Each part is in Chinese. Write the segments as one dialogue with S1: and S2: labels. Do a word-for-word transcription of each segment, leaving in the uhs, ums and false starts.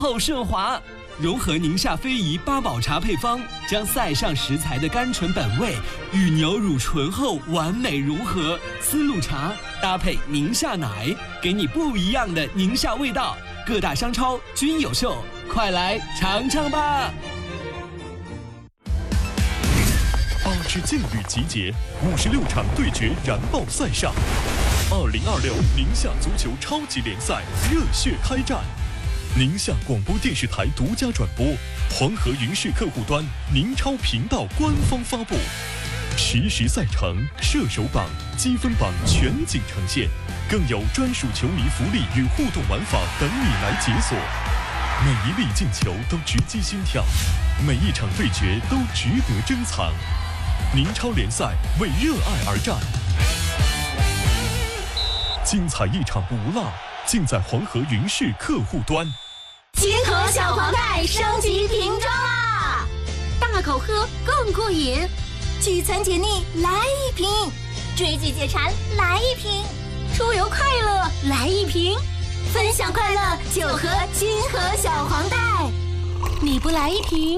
S1: 后顺滑。融合宁夏非遗八宝茶配方，将塞上食材的甘醇本味与牛乳醇厚完美融合，丝路茶搭配宁夏奶，给你不一样的宁夏味道。各大商超均有售，快来尝尝吧！
S2: 八支劲旅集结，五十六场对决燃爆赛上。二零二六宁夏足球超级联赛热血开战。宁夏广播电视台独家转播，黄河云视客户端、宁超频道官方发布，实时赛程、射手榜、积分榜全景呈现，更有专属球迷福利与互动玩法等你来解锁。每一粒进球都直击心跳，每一场对决都值得珍藏。宁超联赛为热爱而战，精彩一场不落，尽在黄河云视客户端。
S3: 金河小黄袋升级瓶装啦，大口喝更过瘾，聚餐解腻来一瓶，追剧解馋来一瓶，出游快乐来一瓶，分享快乐就喝金河小黄袋。你不来一瓶？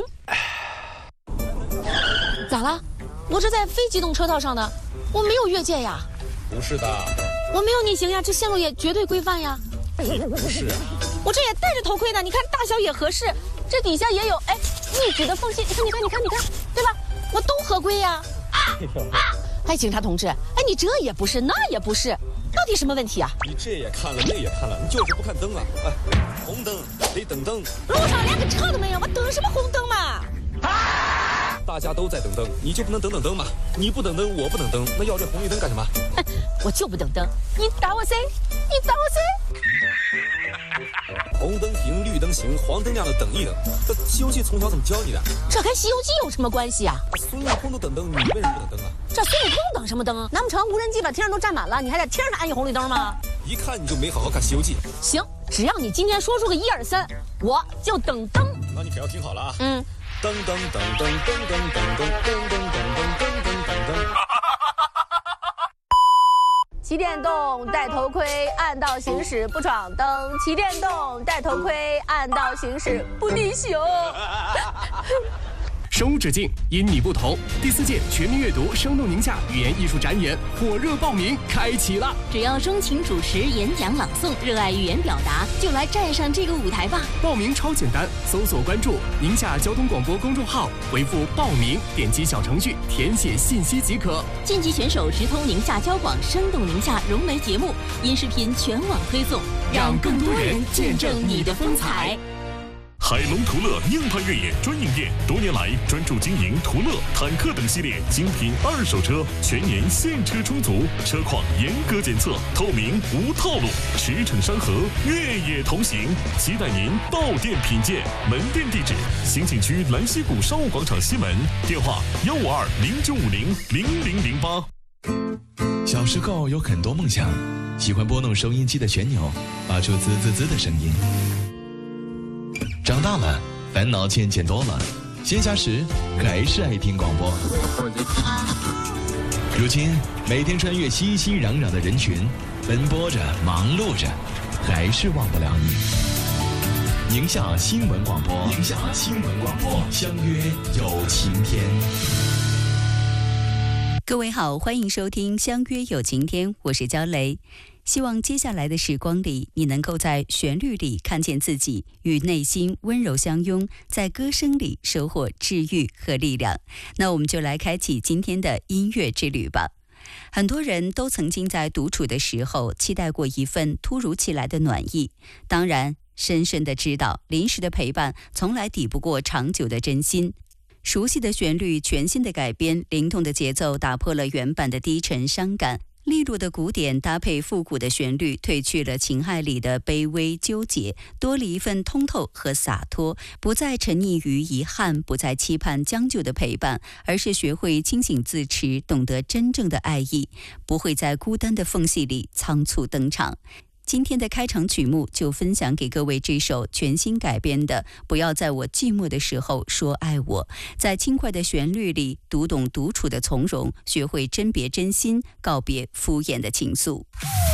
S4: 咋了？我这在非机动车道上的，我没有越界呀。
S5: 不是的，
S4: 我没有逆行呀，这线路也绝对规范呀。
S5: 不是，
S4: 我这也戴着头盔呢，你看大小也合适，这底下也有哎逆止的缝隙，你看你看你看你看，对吧？我都合规呀。啊啊！哎，警察同志，哎，你这也不是，那也不是，到底什么问题啊？
S5: 你这也看了，那也看了，你就是不看灯啊！哎，红灯得等灯，
S4: 路上连个车都没有，我等什么红灯嘛？
S5: 啊！大家都在等灯，你就不能等等灯吗？你不等灯，我不等灯，那要这红绿灯干什么？
S4: 我就不等灯，你打我谁？你打我谁？
S5: 红灯停，绿灯行，黄灯亮了等一等。这《西游记》从小怎么教你的？
S4: 这跟《西游记》有什么关系啊？
S5: 孙悟空都等灯，你为什么不等灯啊？
S4: 这孙悟空等什么灯啊？难不成无人机把天上都占满了，你还在天上安一红绿灯吗？
S5: 一看你就没好好看《西游记》。
S4: 行，只要你今天说出个一二三，我就等灯。
S5: 那你可要听好了啊！
S4: 嗯。
S5: 噔噔噔噔噔噔噔噔噔噔噔噔噔噔。
S4: 骑电动戴头盔，暗道行驶不闯灯；骑电动戴头盔，暗道行驶不逆行。
S6: 生无止境，因你不同。第四届全民阅读生动宁夏语言艺术展演火热报名开启了！
S3: 只要钟情主持、演讲、朗诵，热爱语言表达，就来站上这个舞台吧！
S6: 报名超简单，搜索关注宁夏交通广播公众号，回复报名，点击小程序填写信息即可。
S3: 晋级选手直通宁夏交广生动宁夏融媒节目，音视频全网推送，
S6: 让更多人见证你的风采。
S2: 海龙途乐宁派越野专营店多年来专注经营途乐、坦克等系列精品二手车，全年现车充足，车况严格检测，透明无套路，驰骋山河，越野同行，期待您到店品鉴。门店地址：兴庆区兰溪谷商务广场西门，电话幺五二零九五零零零零八。
S7: 小时候有很多梦想，喜欢拨弄收音机的旋钮，发出滋滋滋的声音。长大了，烦恼渐渐多了，闲暇时还是爱听广播。如今，每天穿越熙熙攘攘的人群，奔波着，忙碌着，还是忘不了你。宁夏新闻广播，宁夏新闻广播，相约有晴天。
S8: 各位好，欢迎收听《相约有晴天》，我是焦雷。希望接下来的时光里，你能够在旋律里看见自己，与内心温柔相拥，在歌声里收获治愈和力量。那我们就来开启今天的音乐之旅吧。很多人都曾经在独处的时候期待过一份突如其来的暖意，当然深深地知道临时的陪伴从来抵不过长久的真心。熟悉的旋律，全新的改编，灵动的节奏打破了原版的低沉伤感，利落的鼓点搭配复古的旋律，褪去了情爱里的卑微纠结，多了一份通透和洒脱，不再沉溺于遗憾，不再期盼将就的陪伴，而是学会清醒自持，懂得真正的爱意，不会在孤单的缝隙里仓促登场。今天的开场曲目就分享给各位这首全新改编的《不要在我寂寞的时候说爱我》，在轻快的旋律里读懂独处的从容，学会甄别真心，告别敷衍的情愫。